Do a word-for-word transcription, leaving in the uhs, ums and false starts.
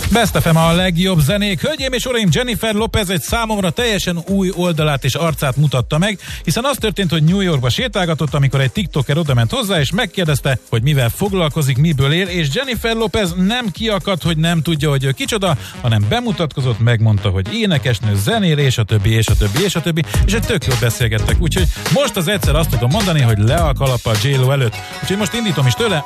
Best ef em a legjobb zenék. Hölgyeim és uraim, Jennifer Lopez egy számomra teljesen új oldalát és arcát mutatta meg, hiszen az történt, hogy New Yorkba sétálgatott, amikor egy TikToker odament hozzá, és megkérdezte, hogy mivel foglalkozik, miből él, és Jennifer Lopez nem kiakadt, hogy nem tudja, hogy ő kicsoda, hanem bemutatkozott, megmondta, hogy énekesnő, zenér, és a többi, és a többi, és a többi, és egy tök jól beszélgettek. Úgyhogy most az egyszer azt tudom mondani, hogy le a kalap a J-Lo előtt. Úgyhogy most indítom is tőle,